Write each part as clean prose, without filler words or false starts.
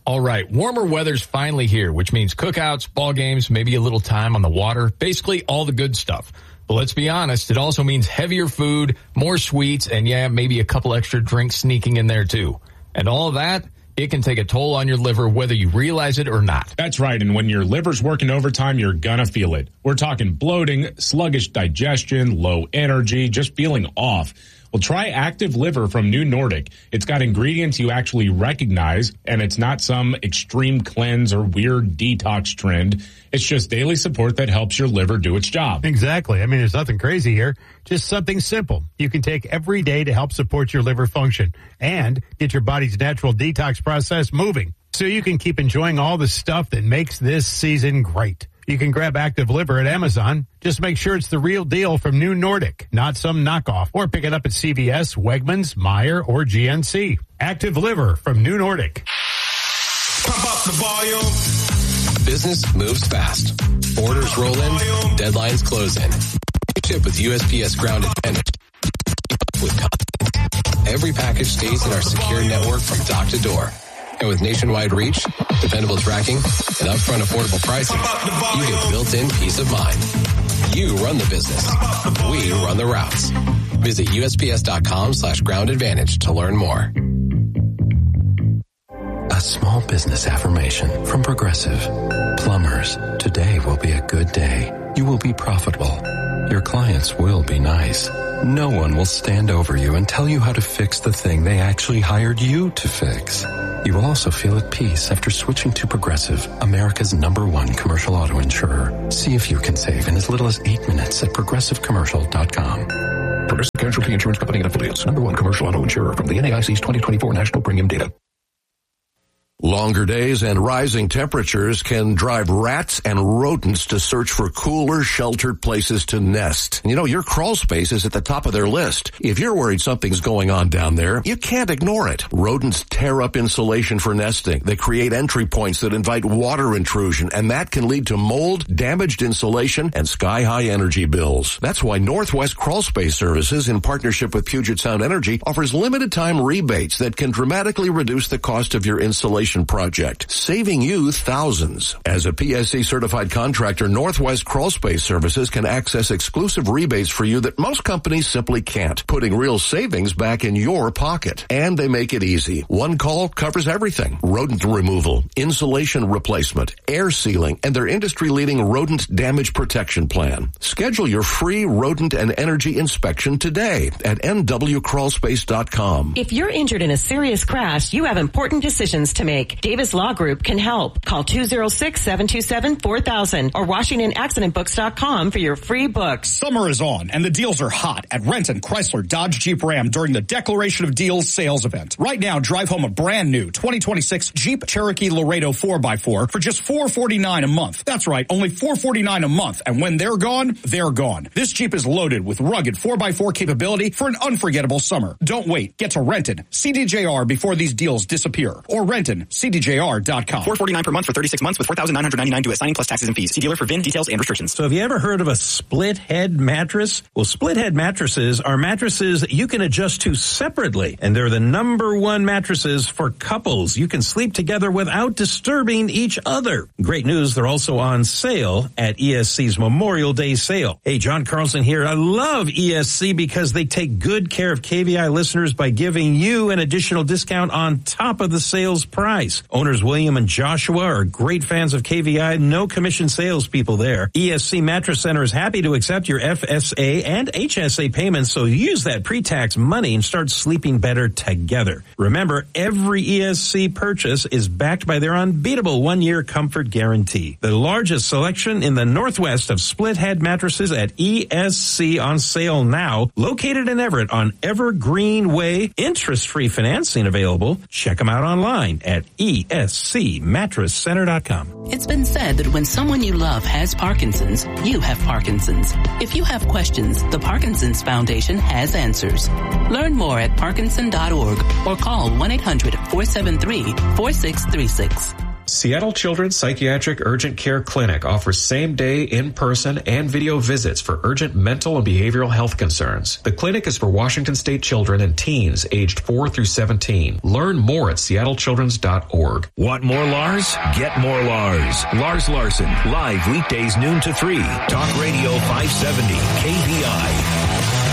All right, warmer weather's finally here, which means cookouts, ball games, maybe a little time on the water, basically all the good stuff. But let's be honest, it also means heavier food, more sweets, and yeah, maybe a couple extra drinks sneaking in there too. And all of that, it can take a toll on your liver whether you realize it or not. That's right, and when your liver's working overtime, you're gonna feel it. We're talking bloating, sluggish digestion, low energy, just feeling off. Well, try Active Liver from New Nordic. It's got ingredients you actually recognize, and it's not some extreme cleanse or weird detox trend. It's just daily support that helps your liver do its job. Exactly. I mean, there's nothing crazy here. Just something simple you can take every day to help support your liver function and get your body's natural detox process moving so you can keep enjoying all the stuff that makes this season great. You can grab Active Liver at Amazon. Just make sure it's the real deal from New Nordic, not some knockoff. Or pick it up at CVS, Wegmans, Meijer, or GNC. Active Liver from New Nordic. Pump up the volume. Business moves fast. Orders roll in. Deadlines close in. Ship with USPS Ground Advantage. With confidence. Every package stays in our secure network from dock to door. And with nationwide reach, dependable tracking, and upfront affordable pricing, you get built-in peace of mind. You run the business. We run the routes. Visit USPS.com/Ground Advantage to learn more. A small business affirmation from Progressive. Plumbers, today will be a good day. You will be profitable. Your clients will be nice. No one will stand over you and tell you how to fix the thing they actually hired you to fix. You will also feel at peace after switching to Progressive, America's #1 commercial auto insurer. See if you can save in as little as 8 minutes at progressivecommercial.com. Progressive Casualty Insurance Company and Affiliates, #1 commercial auto insurer from the NAIC's 2024 National Premium Data. Longer days and rising temperatures can drive rats and rodents to search for cooler, sheltered places to nest. And you know, your crawl space is at the top of their list. If you're worried something's going on down there, you can't ignore it. Rodents tear up insulation for nesting. They create entry points that invite water intrusion, and that can lead to mold, damaged insulation, and sky-high energy bills. That's why Northwest Crawl Space Services, in partnership with Puget Sound Energy, offers limited-time rebates that can dramatically reduce the cost of your insulation project, saving you thousands. As a PSC certified contractor, Northwest Crawl Space Services can access exclusive rebates for you that most companies simply can't, putting real savings back in your pocket. And they make it easy. One call covers everything: rodent removal, insulation replacement, air sealing, and their industry-leading rodent damage protection plan. Schedule your free rodent and energy inspection today at nwcrawlspace.com. If you're injured in a serious crash, you have important decisions to make. Davis Law Group can help. Call 206-727-4000 or WashingtonAccidentBooks.com for your free books. Summer is on and the deals are hot at Renton Chrysler Dodge Jeep Ram during the Declaration of Deals sales event. Right now, drive home a brand new 2026 Jeep Cherokee Laredo 4x4 for just $449 a month. That's right, only $449 a month. And when they're gone, they're gone. This Jeep is loaded with rugged 4x4 capability for an unforgettable summer. Don't wait. Get to Renton CDJR before these deals disappear. Or CDJR.com. $449 per month for 36 months with $4,999 due at signing plus taxes and fees. See dealer for VIN details and restrictions. So have you ever heard of a split head mattress? Well, split head mattresses are mattresses that you can adjust to separately. And they're the #1 mattresses for couples. You can sleep together without disturbing each other. Great news, they're also on sale at ESC's Memorial Day sale. Hey, John Carlson here. I love ESC because they take good care of KVI listeners by giving you an additional discount on top of the sales price. Owners William and Joshua are great fans of KVI. No commission salespeople there. ESC Mattress Center is happy to accept your FSA and HSA payments, so use that pre-tax money and start sleeping better together. Remember, every ESC purchase is backed by their unbeatable 1-year comfort guarantee. The largest selection in the Northwest of split head mattresses at ESC on sale now. Located in Everett on Evergreen Way. Interest-free financing available. Check them out online at ESCMattressCenter.com. It's been said that when someone you love has Parkinson's, you have Parkinson's. If you have questions, the Parkinson's Foundation has answers. Learn more at Parkinson.org or call 1-800-473-4636. Seattle Children's Psychiatric Urgent Care Clinic offers same-day, in-person, and video visits for urgent mental and behavioral health concerns. The clinic is for Washington State children and teens aged 4 through 17. Learn more at seattlechildrens.org. Want more Lars? Get more Lars. Lars Larson, live weekdays noon to 3. Talk Radio 570, KBI.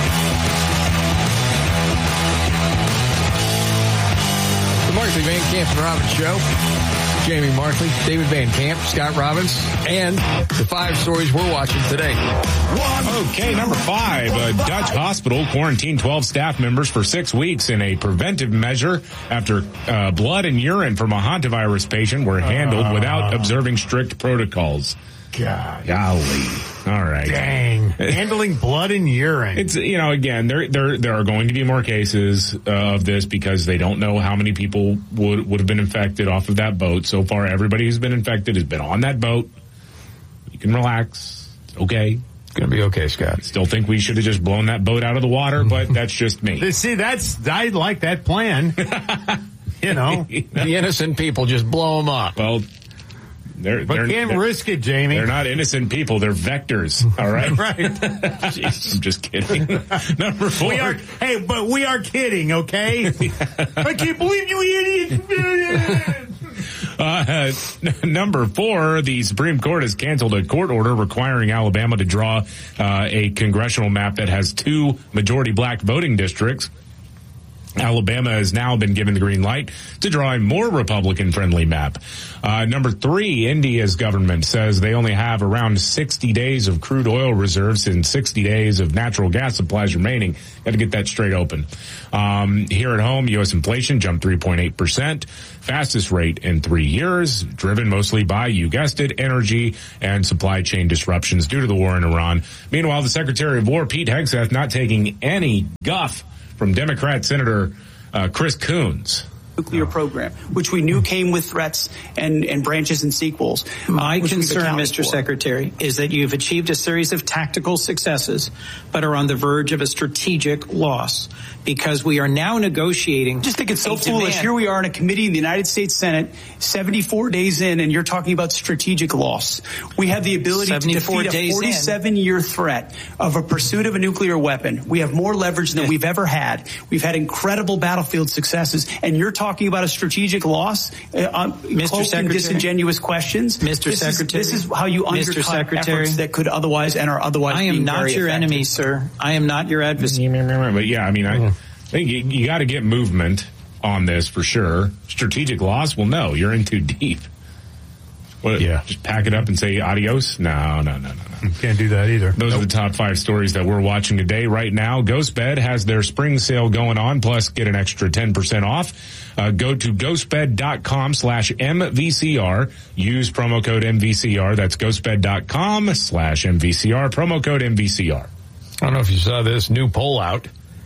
The Markley, Van Camp, and Robbins Show. Jamie Markley, David Van Camp, Scott Robbins, and the 5 stories we're watching today. Okay, number 5. A Dutch hospital quarantined 12 staff members for 6 weeks in a preventive measure after blood and urine from a hantavirus patient were handled without observing strict protocols. God. Golly. All right. Dang. Handling blood and urine. It's, again, there are going to be more cases of this because they don't know how many people would have been infected off of that boat. So far, everybody who's been infected has been on that boat. You can relax. It's okay. It's going to be okay, Scott. Still think we should have just blown that boat out of the water, but that's just me. See, I like that plan. The innocent people, just blow them up. Well, They're can't risk it, Jamie. They're not innocent people. They're vectors. All right. Right. I'm just kidding. Number 4. We are kidding, okay? I can't believe you idiots. Number 4, the Supreme Court has canceled a court order requiring Alabama to draw a congressional map that has 2 majority black voting districts. Alabama has now been given the green light to draw a more Republican-friendly map. Number 3, India's government says they only have around 60 days of crude oil reserves and 60 days of natural gas supplies remaining. Got to get that straight open. Here at home, U.S. inflation jumped 3.8%, fastest rate in 3 years, driven mostly by, you guessed it, energy and supply chain disruptions due to the war in Iran. Meanwhile, the Secretary of War, Pete Hegseth, not taking any guff from Democrat Senator Chris Coons. Nuclear program, which we knew came with threats and branches and sequels. My concern, Mr. Secretary, is that you've achieved a series of tactical successes, but are on the verge of a strategic loss because we are now negotiating. I just think it's so foolish. Here we are in a committee in the United States Senate, 74 days in, and you're talking about strategic loss. We have the ability to defeat a 47-year threat of a pursuit of a nuclear weapon. We have more leverage than we've ever had. We've had incredible battlefield successes, and you're talking about a strategic loss, Mr. Secretary, disingenuous questions. Mr. Secretary, this is how you undercut efforts that could otherwise and are otherwise. I am not your enemy, sir. I am not your adversary. But yeah, I think you got to get movement on this for sure. Strategic loss? Well, no, you're in too deep. What, just pack it up and say adios? No. Can't do that either. Those are the top 5 stories that we're watching today. Right now, GhostBed has their spring sale going on, plus get an extra 10% off. Go to ghostbed.com/MVCR. Use promo code MVCR. That's ghostbed.com/MVCR. Promo code MVCR. I don't know if you saw this new poll out.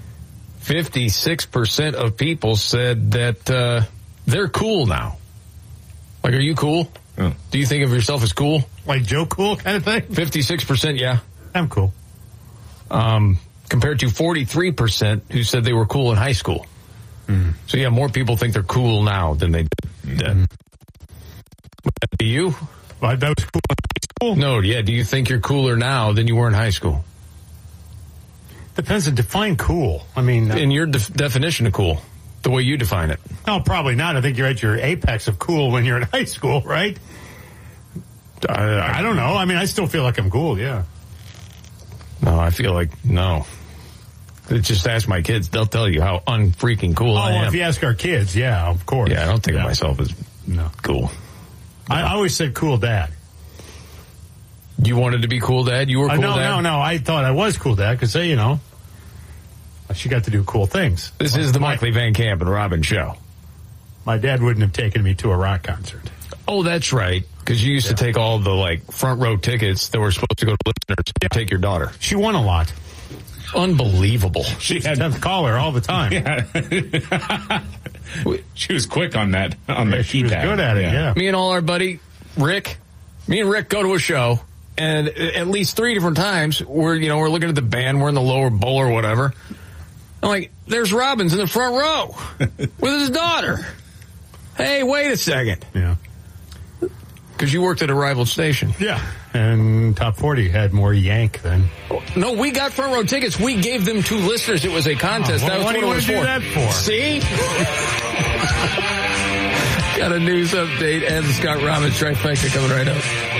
56% of people said that they're cool now. Like, are you cool? Oh. Do you think of yourself as cool? Like Joe Cool kind of thing? 56%, yeah. I'm cool. Compared to 43% who said they were cool in high school. So, yeah, more people think they're cool now than they did then. Would that be you? Well, that was cool in high school? No, yeah. Do you think you're cooler now than you were in high school? Depends on define cool. I mean, in your definition of cool, the way you define it. No, probably not. I think you're at your apex of cool when you're in high school, right? I don't know. I mean, I still feel like I'm cool, yeah. No, I feel like, no. Just ask my kids. They'll tell you how unfreaking cool I am. Oh, if you ask our kids, yeah, of course. Yeah, I don't think of myself as cool. I always said cool dad. You wanted to be cool dad? You were cool dad? No. I thought I was cool dad because, she got to do cool things. This is the Markley, Van Camp, and Robbins show. My dad wouldn't have taken me to a rock concert. Oh, that's right. Because you used to take all the, front row tickets that were supposed to go to listeners to take your daughter. She won a lot. Unbelievable. She had to call her all the time. Yeah. She was quick on that. She was good at it, yeah. Me and all our buddy, Rick, go to a show, and at least 3 different times, we're looking at the band, we're in the lower bowl or whatever. I'm like, there's Robbins in the front row with his daughter. Hey, wait a second. Yeah. Because you worked at a rival station. Yeah. And Top 40 had more Yank than... No, we got front row tickets. We gave them to listeners. It was a contest. Well, that was what do you want to do that for? See? Got a news update and the Scott Robbins trifecta coming right up.